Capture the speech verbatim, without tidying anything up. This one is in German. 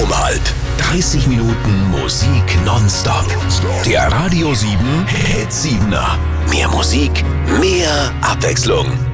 um halb. dreißig Minuten Musik nonstop. Der Radio sieben Hit siebener. Mehr Musik, mehr Abwechslung.